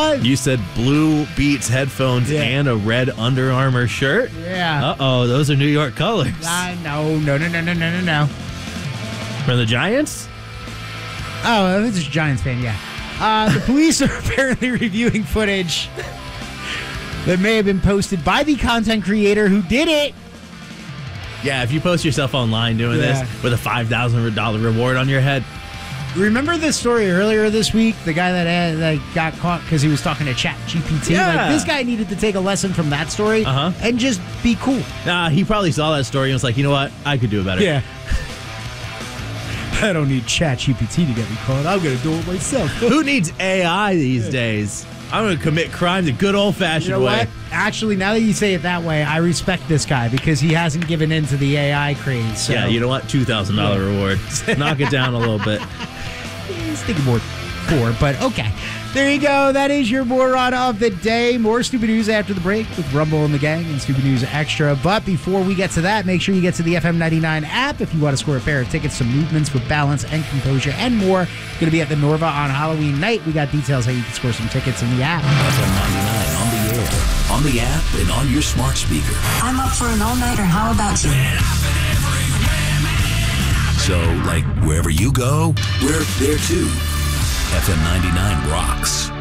what? You said blue Beats headphones and a red Under Armour shirt? Yeah. Uh-oh, those are New York colors. No. From the Giants? Oh, this is a Giants fan, yeah. The police are apparently reviewing footage that may have been posted by the content creator who did it. Yeah, if you post yourself online doing this with a $5,000 reward on your head. Remember the story earlier this week? The guy that got caught because he was talking to ChatGPT? Yeah. Like, this guy needed to take a lesson from that story and just be cool. Nah, he probably saw that story and was like, you know what? I could do it better. Yeah. I don't need ChatGPT to get me caught. I'm going to do it myself. Who needs AI these days? I'm going to commit crime the good old-fashioned way. What? Actually, now that you say it that way, I respect this guy because he hasn't given in to the AI craze. So. Yeah, you know what? $2,000 reward. Knock it down a little bit. He's thinking more poor, but okay. There you go. That is your moron of the day. More Stupid News after the break with Rumble and the Gang and Stupid News Extra. But before we get to that, make sure you get to the FM 99 app if you want to score a pair of tickets to Movements with Balance and Composure and more. Going to be at the Norva on Halloween night. We got details how you can score some tickets in the app. FM 99 on the air, on the app, and on your smart speaker. I'm up for an all-nighter. How about you? So, like, wherever you go, we're there too. FM 99 rocks.